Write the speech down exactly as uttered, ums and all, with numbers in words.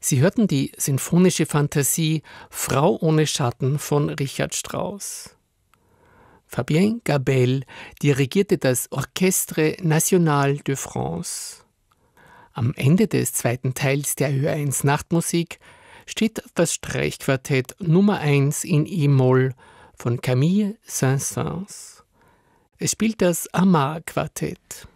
Sie hörten die sinfonische Fantasie Frau ohne Schatten von Richard Strauss. Fabien Gabelle dirigierte das Orchestre National de France. Am Ende des zweiten Teils der Ö eins Nachtmusik steht das Streichquartett Nummer eins in E-Moll von Camille Saint-Saëns. Es spielt das Amarr-Quartett.